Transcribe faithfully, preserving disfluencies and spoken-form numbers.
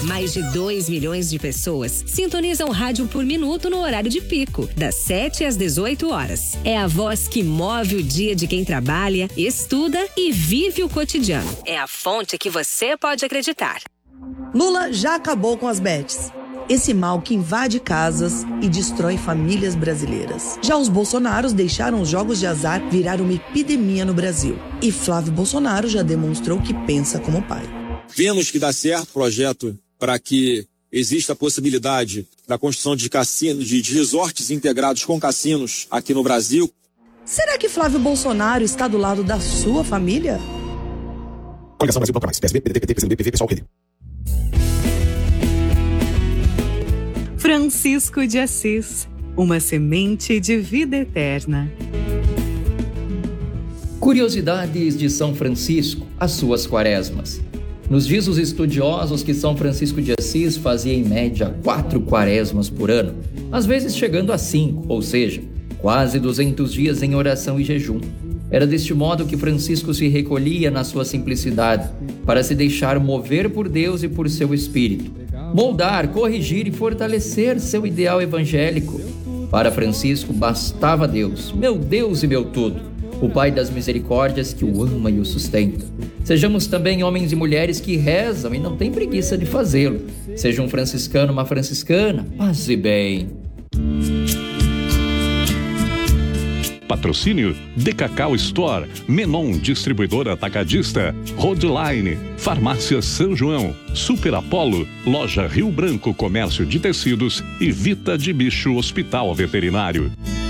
Mais de dois milhões de pessoas sintonizam rádio por minuto no horário de pico, das sete às dezoito horas. É a voz que move o dia de quem trabalha, estuda e vive o cotidiano. É a fonte que você pode acreditar. Lula já acabou com as bets. Esse mal que invade casas e destrói famílias brasileiras. Já os Bolsonaros deixaram os jogos de azar virar uma epidemia no Brasil. E Flávio Bolsonaro já demonstrou que pensa como pai. Vemos que dá certo o projeto para que exista a possibilidade da construção de cassinos, de, de resorts integrados com cassinos aqui no Brasil. Será que Flávio Bolsonaro está do lado da sua família? Coligação Brasil Plataforma, P S B, P D T, P C M B, P V, Pessoal, Rede. Francisco de Assis, uma semente de vida eterna. Curiosidades de São Francisco, as suas quaresmas. Nos diz os estudiosos que São Francisco de Assis fazia em média quatro quaresmas por ano, às vezes chegando a cinco, ou seja, quase duzentos dias em oração e jejum. Era deste modo que Francisco se recolhia na sua simplicidade, para se deixar mover por Deus e por seu Espírito, moldar, corrigir e fortalecer seu ideal evangélico. Para Francisco bastava Deus, meu Deus e meu tudo, o Pai das misericórdias que o ama e o sustenta. Sejamos também homens e mulheres que rezam e não têm preguiça de fazê-lo. Seja um franciscano, uma franciscana, paz e bem. Patrocínio De Cacau Store, Menon Distribuidora Atacadista, Roadline, Farmácia São João, Super Apolo, Loja Rio Branco Comércio de Tecidos e Vita de Bicho Hospital Veterinário.